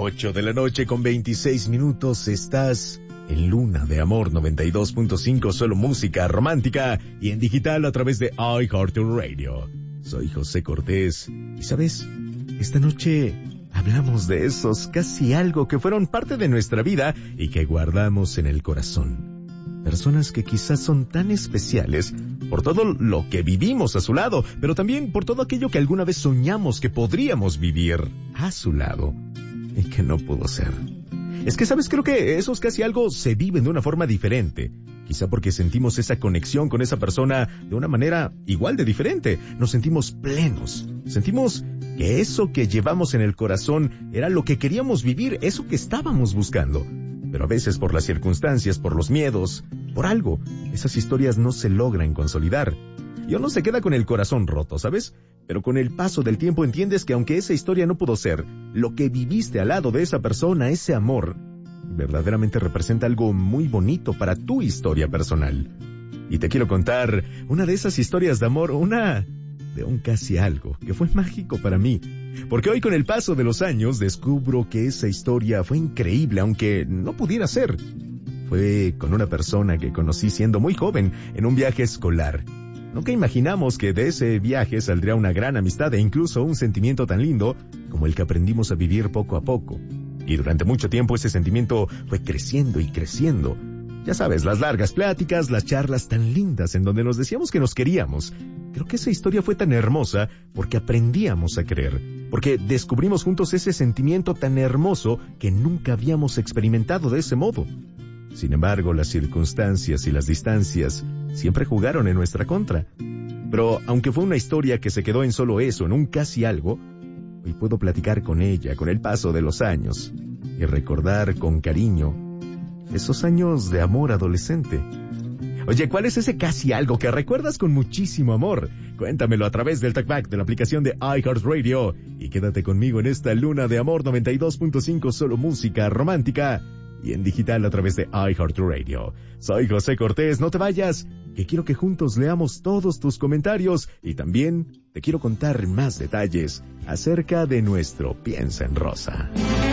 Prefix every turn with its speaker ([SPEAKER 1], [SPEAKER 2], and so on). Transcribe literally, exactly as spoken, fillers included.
[SPEAKER 1] ocho de la noche con veintiséis minutos. Estás en Luna de Amor noventa y dos punto cinco, solo música romántica y en digital a través de iHeartRadio. Soy José Cortés y ¿sabes? Esta noche hablamos de esos casi algo que fueron parte de nuestra vida y que guardamos en el corazón. Personas que quizás son tan especiales por todo lo que vivimos a su lado, pero también por todo aquello que alguna vez soñamos que podríamos vivir a su lado y que no pudo ser. Es que, ¿sabes? Creo que esos casi algo se viven de una forma diferente. Quizá porque sentimos esa conexión con esa persona de una manera igual de diferente. Nos sentimos plenos. Sentimos que eso que llevamos en el corazón era lo que queríamos vivir, eso que estábamos buscando. Pero a veces por las circunstancias, por los miedos, por algo, esas historias no se logran consolidar. Y uno se queda con el corazón roto, ¿sabes? Pero con el paso del tiempo entiendes que aunque esa historia no pudo ser, lo que viviste al lado de esa persona, ese amor, verdaderamente representa algo muy bonito para tu historia personal. Y te quiero contar una de esas historias de amor, una de un casi algo, que fue mágico para mí. Porque hoy con el paso de los años descubro que esa historia fue increíble, aunque no pudiera ser. Fue con una persona que conocí siendo muy joven en un viaje escolar. Nunca imaginamos que de ese viaje saldría una gran amistad e incluso un sentimiento tan lindo como el que aprendimos a vivir poco a poco. Y durante mucho tiempo ese sentimiento fue creciendo y creciendo. Ya sabes, las largas pláticas, las charlas tan lindas en donde nos decíamos que nos queríamos. Creo que esa historia fue tan hermosa porque aprendíamos a creer, porque descubrimos juntos ese sentimiento tan hermoso que nunca habíamos experimentado de ese modo. Sin embargo, las circunstancias y las distancias siempre jugaron en nuestra contra. Pero aunque fue una historia que se quedó en solo eso, en un casi algo, hoy puedo platicar con ella con el paso de los años y recordar con cariño esos años de amor adolescente. Oye, ¿cuál es ese casi algo que recuerdas con muchísimo amor? Cuéntamelo a través del talkback de la aplicación de iHeartRadio y quédate conmigo en esta Luna de Amor noventa y dos punto cinco, solo música romántica y en digital a través de iHeartRadio. Soy José Cortés, no te vayas, que quiero que juntos leamos todos tus comentarios y también te quiero contar más detalles acerca de nuestro Piensa en Rosa.